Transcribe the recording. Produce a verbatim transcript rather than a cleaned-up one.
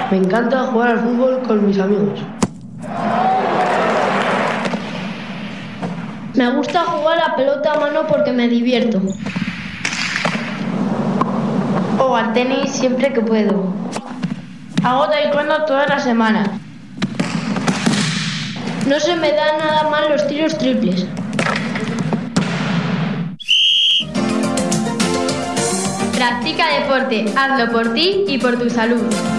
Me encanta jugar al fútbol con mis amigos. Me gusta jugar a pelota a mano porque me divierto. O al tenis siempre que puedo. Hago taekwondo toda la semana. No se me dan nada mal los tiros triples. Practica deporte, hazlo por ti y por tu salud.